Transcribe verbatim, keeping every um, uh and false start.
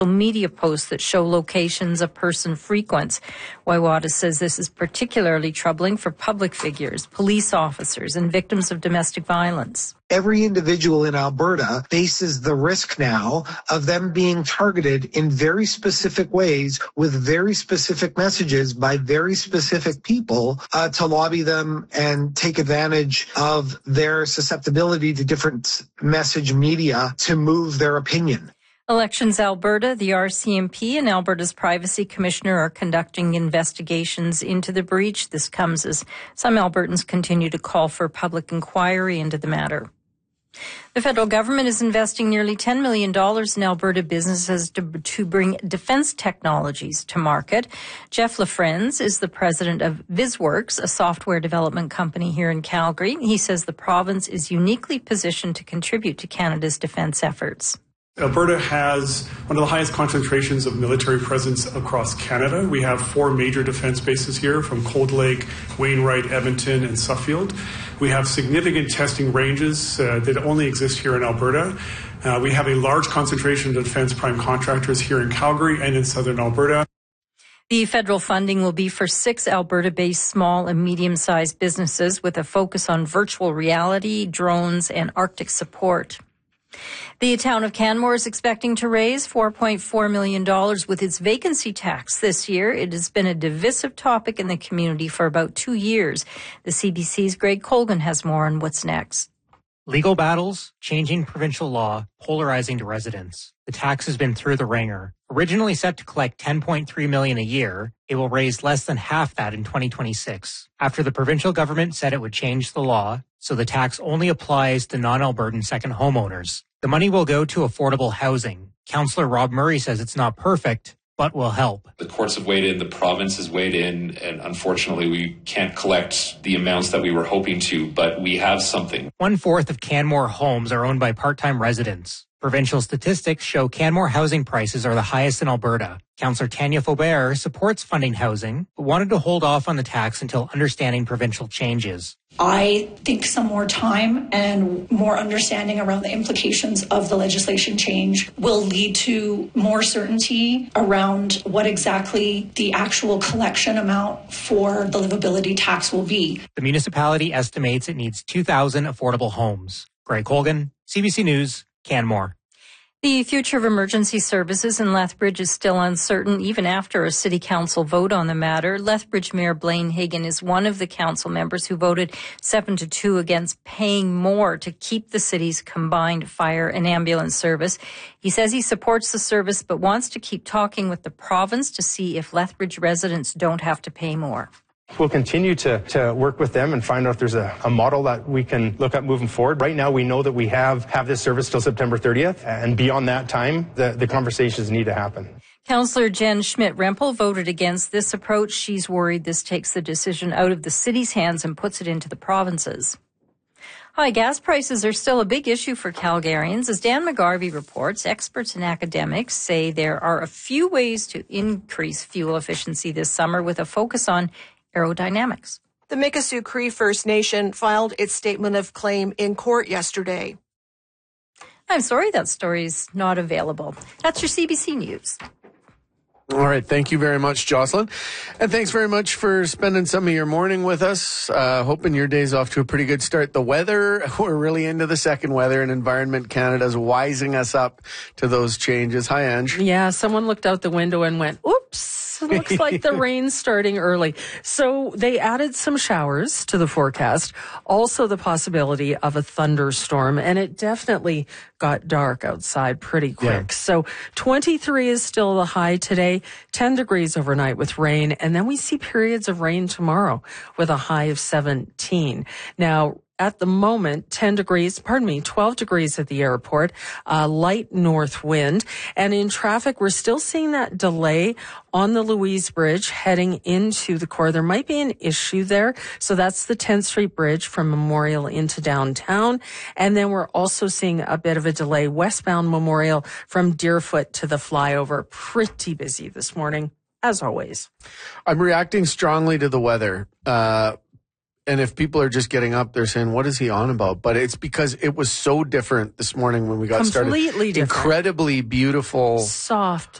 media posts that show locations a person frequents. Waiwata says this is particularly troubling for public figures, police officers, and victims of domestic violence. Every individual in Alberta faces the risk now of them being targeted in very specific ways with very specific messages by very specific people uh, to lobby them and take advantage of their susceptibility to different message media to move their opinion. Elections Alberta, the R C M P and Alberta's Privacy Commissioner are conducting investigations into the breach. This comes as some Albertans continue to call for public inquiry into the matter. The federal government is investing nearly ten million dollars in Alberta businesses to, to bring defense technologies to market. Jeff LaFrenz is the president of VisWorks, a software development company here in Calgary. He says the province is uniquely positioned to contribute to Canada's defense efforts. Alberta has one of the highest concentrations of military presence across Canada. We have four major defense bases here, from Cold Lake, Wainwright, Edmonton, and Suffield. We have significant testing ranges uh, that only exist here in Alberta. Uh, we have a large concentration of defense prime contractors here in Calgary and in southern Alberta. The federal funding will be for six Alberta-based small and medium-sized businesses with a focus on virtual reality, drones, and Arctic support. The town of Canmore is expecting to raise four point four million dollars with its vacancy tax this year. It has been a divisive topic in the community for about two years. The C B C's Greg Colgan has more on what's next. Legal battles, changing provincial law, polarizing to residents. The tax has been through the ringer. Originally set to collect ten point three million dollars a year, it will raise less than half that in twenty twenty-six. After the provincial government said it would change the law, so the tax only applies to non-Albertan second homeowners. The money will go to affordable housing. Councillor Rob Murray says it's not perfect, but will help. The courts have weighed in, the province has weighed in, and unfortunately we can't collect the amounts that we were hoping to, but we have something. One-fourth of Canmore homes are owned by part-time residents. Provincial statistics show Canmore housing prices are the highest in Alberta. Councillor Tanya Faubert supports funding housing, but wanted to hold off on the tax until understanding provincial changes. I think some more time and more understanding around the implications of the legislation change will lead to more certainty around what exactly the actual collection amount for the livability tax will be. The municipality estimates it needs two thousand affordable homes. Greg Colgan, C B C News, Canmore. The future of emergency services in Lethbridge is still uncertain, even after a city council vote on the matter. Lethbridge Mayor Blaine Hagan is one of the council members who voted seven to two against paying more to keep the city's combined fire and ambulance service. He says he supports the service, but wants to keep talking with the province to see if Lethbridge residents don't have to pay more. We'll continue to, to work with them and find out if there's a, a model that we can look at moving forward. Right now, we know that we have, have this service till September thirtieth, and beyond that time, the, the conversations need to happen. Councillor Jen Schmidt-Rempel voted against this approach. She's worried this takes the decision out of the city's hands and puts it into the province's. High gas prices are still a big issue for Calgarians. As Dan McGarvey reports, experts and academics say there are a few ways to increase fuel efficiency this summer with a focus on aerodynamics. The Mikisew Cree First Nation filed its statement of claim in court yesterday. I'm sorry that story's not available. That's your C B C News. All right. Thank you very much, Jocelyn. And thanks very much for spending some of your morning with us. Uh, hoping your day's off to a pretty good start. The weather, we're really into the second weather, and Environment Canada's wising us up to those changes. Hi, Ange. Yeah, someone looked out the window and went, oops. It looks like the rain's starting early. So they added some showers to the forecast, also the possibility of a thunderstorm, and it definitely got dark outside pretty quick. Yeah. So twenty-three is still the high today, ten degrees overnight with rain, and then we see periods of rain tomorrow with a high of seventeen. Now, at the moment, ten degrees, pardon me, twelve degrees at the airport, uh, light north wind. And in traffic, we're still seeing that delay on the Louise Bridge heading into the core. There might be an issue there. So that's the tenth Street Bridge from Memorial into downtown. And then we're also seeing a bit of a delay westbound Memorial from Deerfoot to the flyover. Pretty busy this morning, as always. I'm reacting strongly to the weather. Uh, And if people are just getting up, they're saying, what is he on about? But it's because it was so different this morning when we got Completely started. Completely different. Incredibly beautiful. Soft.